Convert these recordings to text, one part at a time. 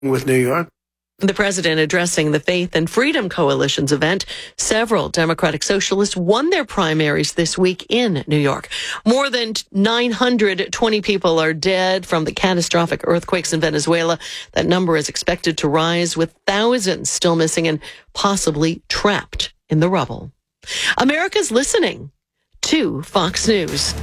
with New York. The president addressing the Faith and Freedom Coalition's event. Several Democratic Socialists won their primaries this week in New York. More than 920 people are dead from the catastrophic earthquakes in Venezuela. That number is expected to rise, with thousands still missing and possibly trapped in the rubble. America's listening to Fox News.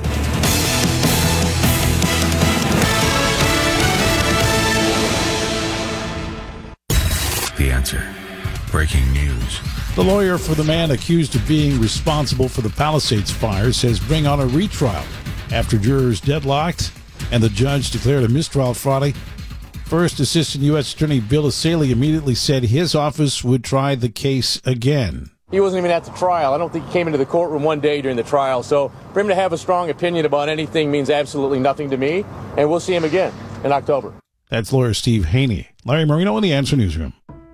The Answer. Breaking news. The lawyer for the man accused of being responsible for the Palisades fire says bring on a retrial after jurors deadlocked and the judge declared a mistrial Friday. First Assistant U.S. Attorney Bill Assaley immediately said his office would try the case again. He wasn't even at the trial. I don't think he came into the courtroom one day during the trial. So for him to have a strong opinion about anything means absolutely nothing to me. And we'll see him again in October. That's lawyer Steve Haney. Larry Marino in the Answer Newsroom.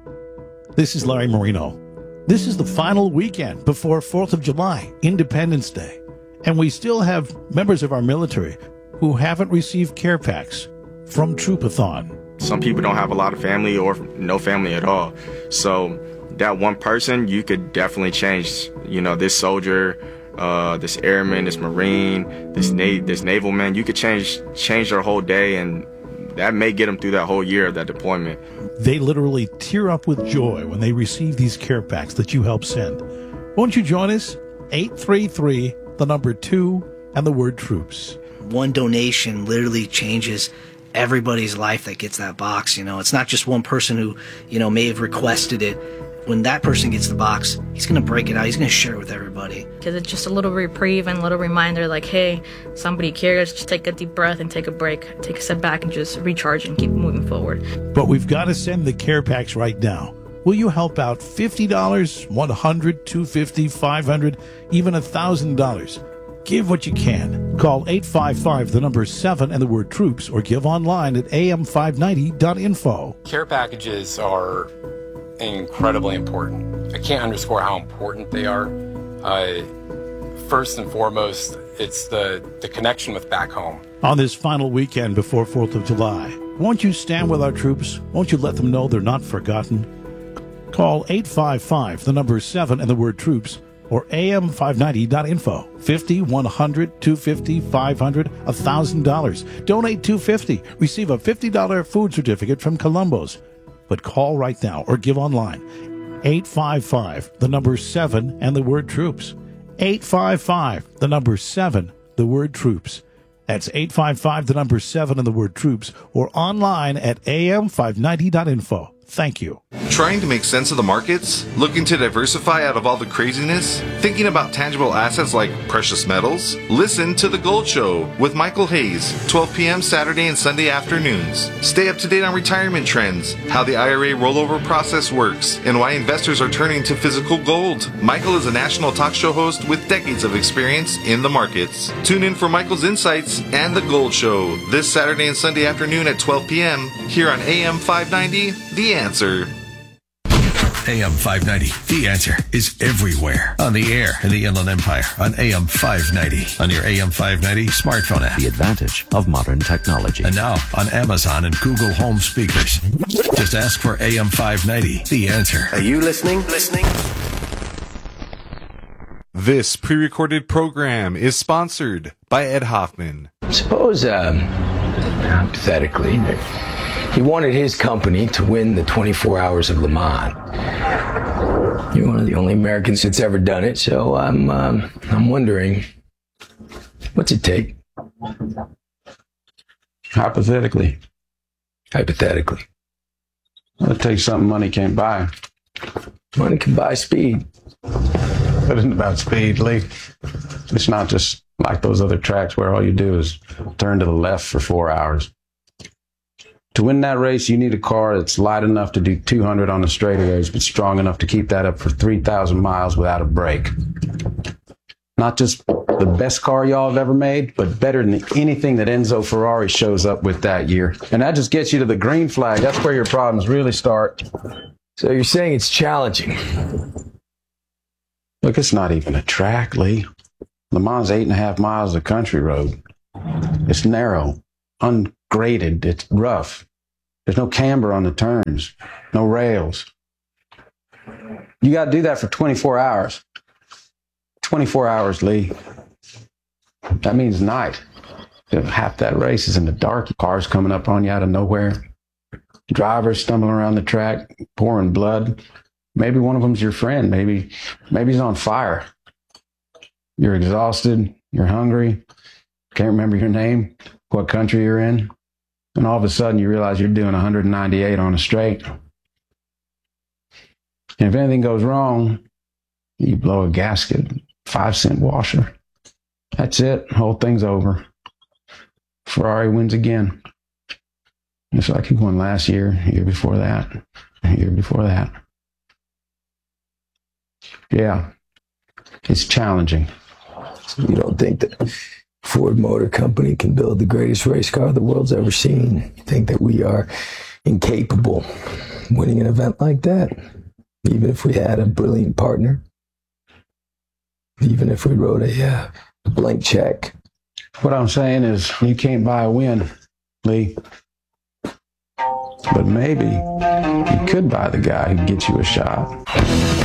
This is Larry Marino. This is the final weekend before 4th of July, Independence Day. And we still have members of our military who haven't received care packs from Troopathon. Some people don't have a lot of family or no family at all. So that one person, you could definitely change, this soldier, this airman, this Marine, this naval man. You could change their whole day, and that may get them through that whole year of that deployment. They literally tear up with joy when they receive these care packs that you help send. Won't you join us? 833, the number 2, and the word troops. One donation literally changes everybody's life that gets that box. It's not just one person who, may have requested it. When that person gets the box, he's going to break it out. He's going to share it with everybody. Because it's just a little reprieve and a little reminder like, hey, somebody cares. Just take a deep breath and take a break. Take a step back and just recharge and keep moving forward. But we've got to send the care packs right now. Will you help out $50, $100, $250, $500, even $1,000? Give what you can. Call 855, the number 7, and the word troops, or give online at am590.info. Care packages are incredibly important. I can't underscore how important they are. First and foremost, it's the connection with back home. On this final weekend before 4th of July, won't you stand with our troops? Won't you let them know they're not forgotten? Call 855, the number 7, and the word troops, or am590.info. $50, $100, $250, $500, $1,000. Donate $250. Receive a $50 food certificate from Columbo's. But call right now or give online. 855, the number 7, and the word troops. 855, the number 7, the word troops. That's 855, the number 7, and the word troops, or online at am590.info. Thank you. Trying to make sense of the markets? Looking to diversify out of all the craziness? Thinking about tangible assets like precious metals? Listen to The Gold Show with Michael Hayes, 12 p.m. Saturday and Sunday afternoons. Stay up to date on retirement trends, how the IRA rollover process works, and why investors are turning to physical gold. Michael is a national talk show host with decades of experience in the markets. Tune in for Michael's insights and The Gold Show this Saturday and Sunday afternoon at 12 p.m. here on AM 590, The Answer. AM 590, The Answer, is everywhere. On the air in the Inland Empire, on AM 590, on your AM 590 smartphone app. The advantage of modern technology. And now on Amazon and Google Home speakers. Just ask for AM 590, The Answer. Are you listening? This pre-recorded program is sponsored by Ed Hoffman. Suppose, hypothetically, he wanted his company to win the 24 Hours of Le Mans. You're one of the only Americans that's ever done it, so I'm wondering, what's it take? Hypothetically. Well, it takes something money can't buy. Money can buy speed. But it isn't about speed, Lee. It's not just like those other tracks where all you do is turn to the left for 4 hours. To win that race, you need a car that's light enough to do 200 on the straightaways, but strong enough to keep that up for 3,000 miles without a break. Not just the best car y'all have ever made, but better than anything that Enzo Ferrari shows up with that year. And that just gets you to the green flag. That's where your problems really start. So you're saying it's challenging? Look, it's not even a track, Lee. Le Mans 8.5 miles of country road. It's narrow, ungraded, it's rough. There's no camber on the turns, no rails. You got to do that for 24 hours. 24 hours, Lee. That means night. Half that race is in the dark. Cars coming up on you out of nowhere. Drivers stumbling around the track, pouring blood. Maybe one of them's your friend. Maybe he's on fire. You're exhausted. You're hungry. Can't remember your name, what country you're in. And all of a sudden you realize you're doing 198 on a straight. And if anything goes wrong, you blow a gasket, 5-cent washer. That's it. The whole thing's over. Ferrari wins again. It's like he won last year, year before that, year before that. Yeah, it's challenging. You don't think that Ford Motor Company can build the greatest race car the world's ever seen? You think that we are incapable of winning an event like that? Even if we had a brilliant partner? Even if we wrote a blank check? What I'm saying is you can't buy a win, Lee. But maybe you could buy the guy who gets you a shot.